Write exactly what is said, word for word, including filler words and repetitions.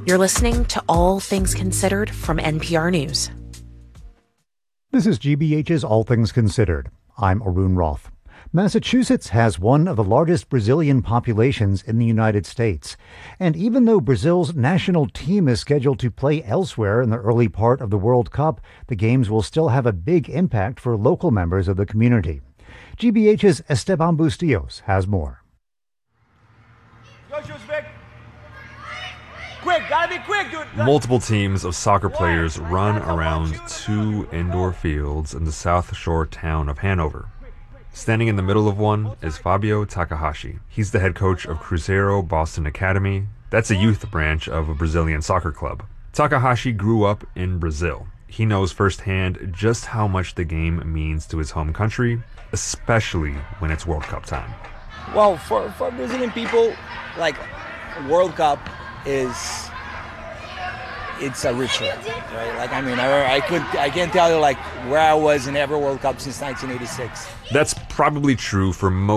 You're listening to All Things Considered from N P R News. This is G B H's All Things Considered. I'm Arun Roth. Massachusetts has one of the largest Brazilian populations in the United States. And even though Brazil's national team is scheduled to play elsewhere in the early part of the World Cup, the games will still have a big impact for local members of the community. G B H's Esteban Bustillos has more. Go, shoes, Vic. Quick, gotta be quick, dude. Multiple teams of soccer players run around two indoor fields in the South Shore town of Hanover. Standing in the middle of one is Fabio Takahashi. He's the head coach of Cruzeiro Boston Academy. That's a youth branch of a Brazilian soccer club. Takahashi grew up in Brazil. He knows firsthand just how much the game means to his home country, especially when it's World Cup time. Well, for, for Brazilian people, like, World Cup is, it's a ritual, right? Like, I mean, I, I could, I can't tell you, like, where I was in every World Cup since nineteen eighty-six. That's probably true for most